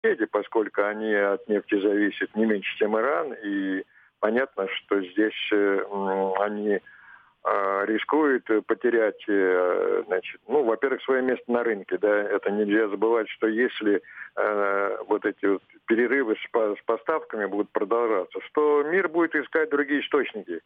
соседи, поскольку они от нефти зависят не меньше, чем Иран, и понятно, что здесь они рискуют потерять, во-первых, свое место на рынке, да, это нельзя забывать, что если вот эти вот перерывы с поставками будут продолжаться, что мир будет искать другие источники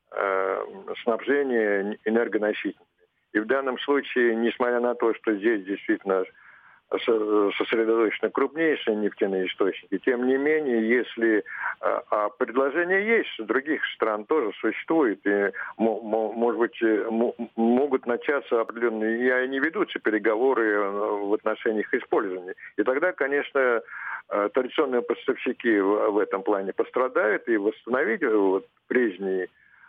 снабжения энергоносителями. И в данном случае, несмотря на то, что здесь действительно сосредоточены крупнейшие нефтяные источники, тем не менее, если предложение есть, других стран тоже существует, и, может быть, могут начаться определенные, и они ведутся переговоры в отношении их использования. И тогда, конечно, традиционные поставщики в этом плане пострадают, и восстановить прежние,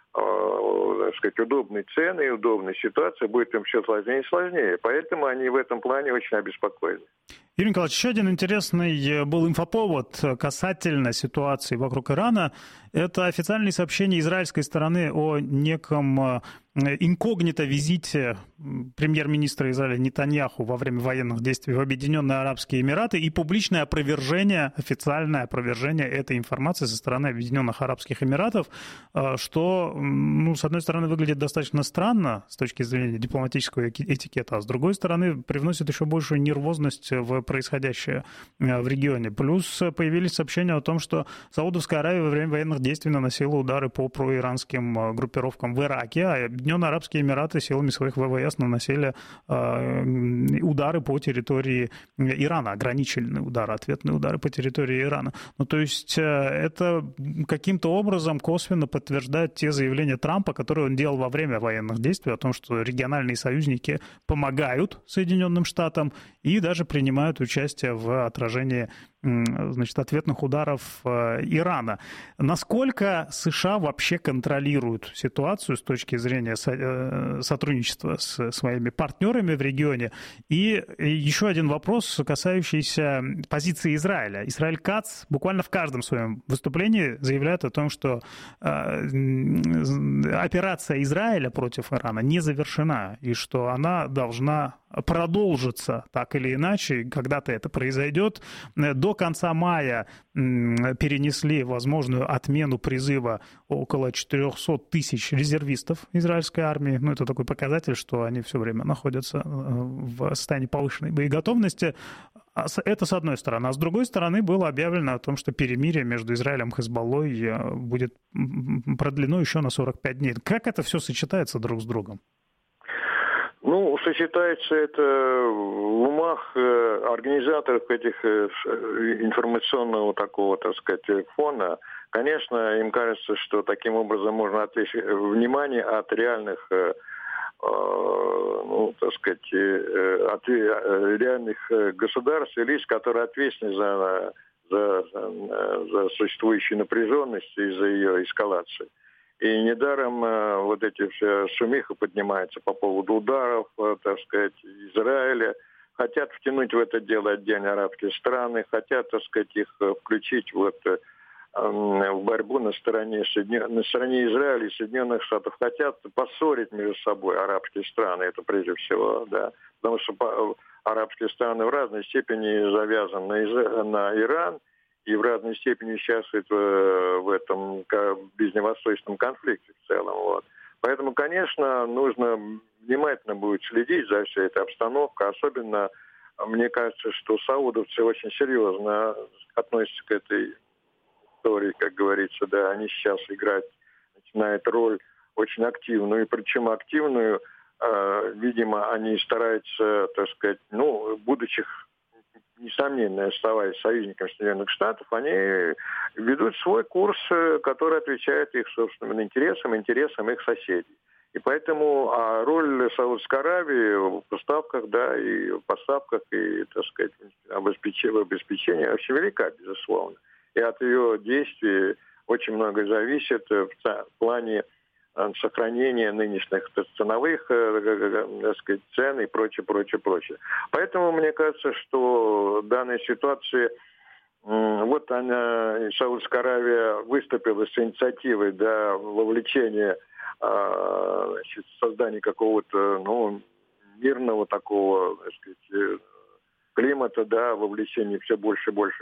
так сказать, удобные цены и удобная ситуация будет им все сложнее и сложнее. Поэтому они в этом плане очень обеспокоены. Юрий Николаевич, еще один интересный был инфоповод касательно ситуации вокруг Ирана. Это официальные сообщения израильской стороны о неком инкогнито-визите премьер-министра Израиля Нетаньяху во время военных действий в Объединенные Арабские Эмираты и публичное опровержение, официальное опровержение этой информации со стороны Объединенных Арабских Эмиратов, что, с одной стороны, выглядит достаточно странно с точки зрения дипломатического этикета, а с другой стороны, привносит еще большую нервозность в происходящее в регионе. Плюс появились сообщения о том, что Саудовская Аравия во время военных действий наносила удары по проиранским группировкам в Ираке, а Объединенные Арабские Эмираты силами своих ВВС наносили удары по территории Ирана, ограниченные удары, ответные удары по территории Ирана. То есть это каким-то образом косвенно подтверждает те заявления Трампа, которые он делал во время военных действий, о том, что региональные союзники помогают Соединенным Штатам и даже принимают участие в отражении, ответных ударов Ирана. Насколько США вообще контролируют ситуацию с точки зрения сотрудничества с своими партнерами в регионе? И еще один вопрос, касающийся позиции Израиля. Исраэль Кац буквально в каждом своем выступлении заявляет о том, что операция Израиля против Ирана не завершена, и что она должна продолжится так или иначе, когда-то это произойдет. До конца мая перенесли возможную отмену призыва около 400 тысяч резервистов израильской армии. Это такой показатель, что они все время находятся в состоянии повышенной боеготовности. Это с одной стороны. А с другой стороны было объявлено о том, что перемирие между Израилем и Хезболлой будет продлено еще на 45 дней. Как это все сочетается друг с другом? Сочетается это в умах организаторов этих информационного такого, так сказать, фона. Конечно, им кажется, что таким образом можно отвлечь внимание от реальных, от реальных государств и лиц, которые ответственны за существующую напряженность и за ее эскалацию. И недаром эти все шумиха поднимаются по поводу ударов, Израиля. Хотят втянуть в это дело отдельные арабские страны, хотят, их включить в борьбу на стороне Израиля и Соединенных Штатов. Хотят поссорить между собой арабские страны, это прежде всего, да. Потому что арабские страны в разной степени завязаны на Иран, и в разной степени участвует в этом ближневосточном конфликте в целом. Поэтому, конечно, нужно внимательно будет следить за всей этой обстановкой. Особенно, мне кажется, что саудовцы очень серьезно относятся к этой истории, как говорится. Да, они сейчас начинают роль очень активную. И причем активную, видимо, они стараются, будучи несомненно, оставаясь союзником Соединенных Штатов, они ведут свой курс, который отвечает их собственным интересам их соседей. И поэтому роль Саудовской Аравии в поставках, и, обеспечении очень велика, безусловно. И от ее действий очень многое зависит в плане сохранения нынешних ценовых, цен и прочее. Поэтому мне кажется, что в данной ситуации Саудовская Аравия выступила с инициативой вовлечения, создания какого-то мирного такого, климата, да, вовлечение все больше и больше